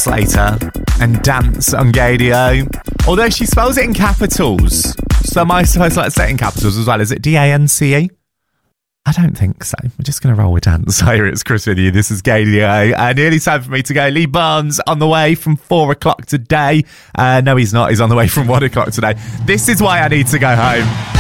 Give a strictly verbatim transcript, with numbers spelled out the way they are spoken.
later and dance on Gadio. Although she spells it in capitals. So am I supposed to like say it in capitals as well? Is it D A N C E? I don't think so. We're just going to roll with dance. Here it's Chris with you. This is Gadio. Uh, nearly time for me to go. Lee Barnes on the way from four o'clock today. Uh, no, he's not. He's on the way from one o'clock today. This is why I need to go home.